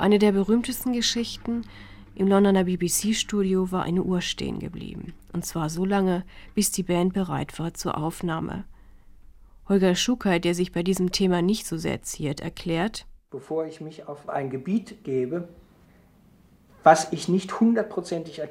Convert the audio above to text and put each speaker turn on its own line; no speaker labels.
Eine der berühmtesten Geschichten: im Londoner BBC-Studio war eine Uhr stehen geblieben. Und zwar so lange, bis die Band bereit war zur Aufnahme. Holger Schuckey, der sich bei diesem Thema nicht so sehr ziert, erklärt:
Bevor ich mich auf ein Gebiet gebe, was ich nicht hundertprozentig